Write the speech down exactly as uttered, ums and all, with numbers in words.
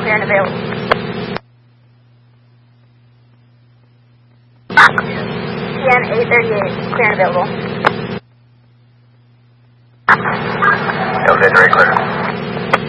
clear and available. P N eight thirty-eight, clear and available. Elevator, very clear.